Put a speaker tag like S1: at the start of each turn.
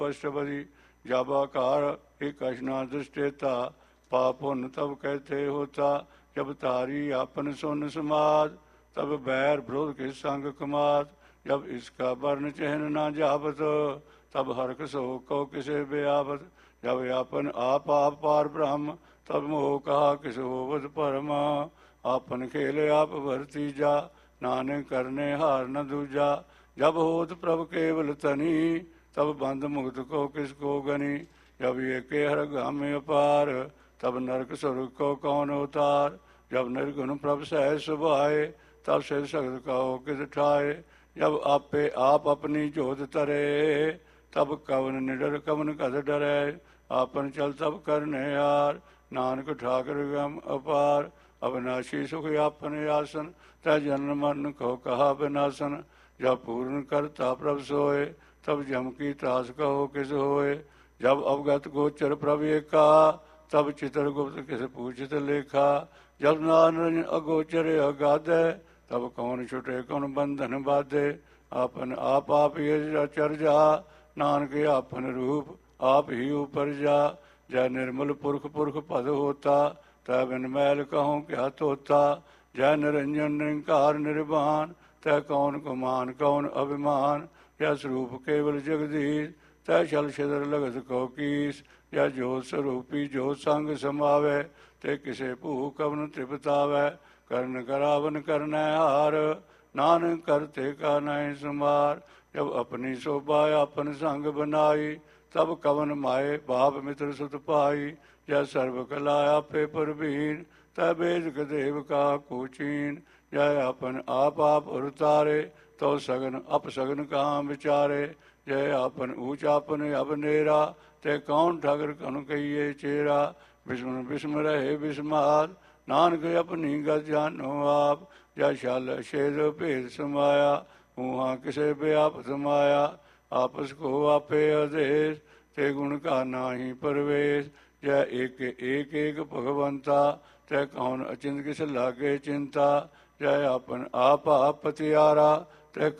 S1: अष्टपदी जब आकार एक अशना दृष्टेता पाप पुण्य तब कहते होता जब तारी आपन सुन समाज तब बैर विरोध के संग कमात जब इसका वर्ण चहन ना जावत तब हरक सो को किसे बेआवत जब आपन आप पार ब्रह्म तब मोह कहा किस होवत परम आपन खेले आप भरती जा नानक करने हार न दूजा जब होत प्रभ केवल तनी तब बंद मुक्त को किसको गनी जब ये के हर गामे अपार तब नरक स्वर्ग को कौन उतार जब निर्गुण प्रभ सह सुभाए तब से सगत कहो किस ठाए जब आपे आप अपनी जोत तरे तब कवन निडर कवन कद डरे आपन चल तब करने यार नानक ठाकर गम अपार अविनाशी सुख आपन आसन तय जन्म मरण को कहा विनाशन जब पूर्ण करता प्रभ सोए तब जम की त्रास कहो किस होए जब अवगत गोचर प्रभ एका तब चित्र गुप्त किस पूछित लेखा जब नारन अगोचर अगाध तब कौन छुटे कौन बंधन बाधे आपन आप ये चर्जा नानक आपन रूप आप ही ऊपर जा जय निर्मल पुरख पुरख पद होता तय बिन मैल कहूँ क्या तोता जय निरंजन निरंकार निर्वाण तय कौन कुमान कौन अभिमान यह स्वरूप केवल जगदीश तय छल छिद्र लगत को कीस यह जोत स्वरूपी जो संग समावे ते किसे भू कवन त्रिपतावै कर्ण करावन करण हार नानक करते का नहीं समार जब अपनी शोभा अपन संग बनाई तब कवन माए बाप मित्र सुत पाई जय सर्व कला आपे परवीन तय वेद देव का कोचीन जय अपन आप उतारे तो सगन अपसगन कहाँ विचारे जय आपन ऊंचापन अब नेरा ते कौन ठगर कनु कहिए चेरा विस्म विस्म रहे विस्माद नानक अपनी गत जानो आप जय शाल शेद भेद समाया वहाँ किसे व्याप समाया आपस को आपे आदेश ते गुण का नाही परवेश जय एक भगवंता तय कौन अचिंत किस लागे चिंता जय अपन आप पतियारा